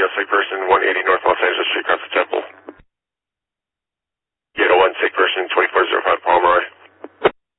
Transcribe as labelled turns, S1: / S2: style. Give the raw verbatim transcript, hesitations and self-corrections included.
S1: suspect person, one eighty North Los Angeles Street, across the Temple.